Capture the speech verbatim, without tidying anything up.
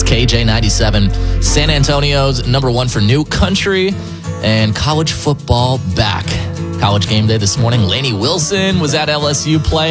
K J ninety-seven, San Antonio's number one for new country and college football back. College game day this morning. Lainey Wilson was at L S U playing.